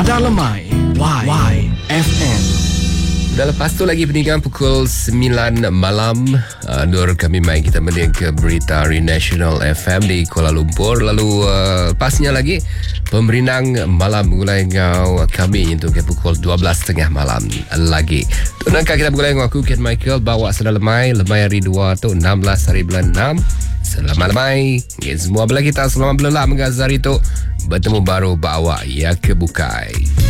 Radar Lemai YFM. Dah lepas tu lagi peninggalan pukul 9 malam. Nur kami mai kita mending ke berita Hari National FM di Kuala Lumpur. Lalu pasnya lagi pemerinang malam mulai ngau kami untuk ke pukul 12.30 malam lagi. Tu nak kita mulai ngau aku Ken Michael bawa sedang lemai hari 2 tu 16 hari bulan 6. Selamat lemai. Semua belah kita selamat belah menggazar itu. Bertemu baru bawa ya kebukai.